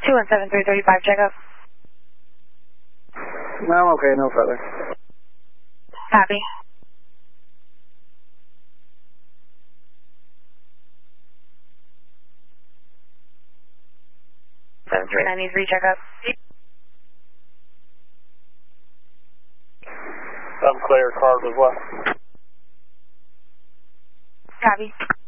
217-335 checkup. No, I'm okay, no further. Copy. Needs checkup. I'm clear, card as well. Copy.